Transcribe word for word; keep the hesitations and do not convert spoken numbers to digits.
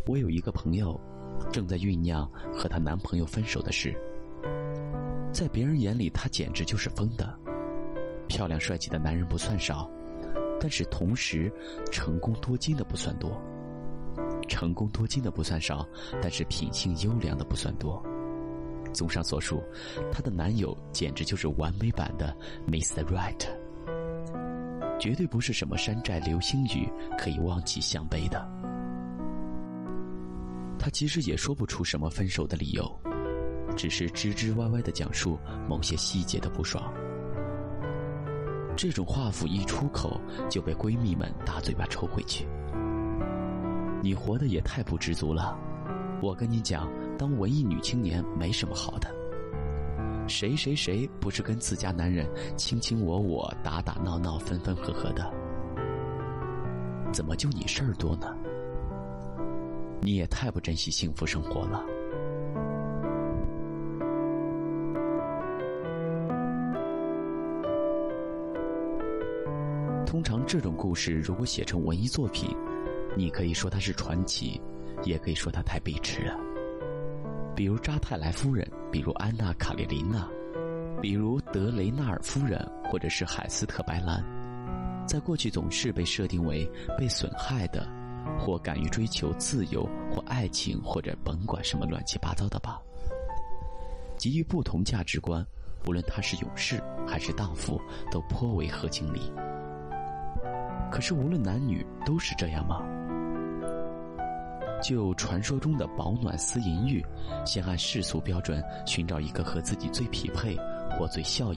我有一个朋友，正在酝酿和她男朋友分手的事。在别人眼里，她简直就是疯的。漂亮帅气的男人不算少，但是同时成功多金的不算多。成功多金的不算少，但是品性优良的不算多。综上所述，她的男友简直就是完美版的 mister Right， 绝对不是什么山寨流星雨可以望其项背的。她其实也说不出什么分手的理由，只是吱吱歪歪地讲述某些细节的不爽。这种话术一出口就被闺蜜们大嘴巴抽回去。你活得也太不知足了，我跟你讲，当文艺女青年没什么好的。谁谁谁不是跟自家男人卿卿我我打打闹闹分分合合的？怎么就你事儿多呢？你也太不珍惜幸福生活了。通常这种故事如果写成文艺作品，你可以说它是传奇，也可以说它太卑鄙了。比如扎泰莱夫人，比如安娜卡列琳娜，比如德雷纳尔夫人，或者是海斯特白兰，在过去总是被设定为被损害的，或敢于追求自由或爱情，或者甭管什么乱七八糟的吧。基于不同价值观，无论他是勇士还是荡妇，都颇为合情理。可是无论男女都是这样吗？就传说中的保暖思淫欲，先按世俗标准寻找一个和自己最匹配或最效益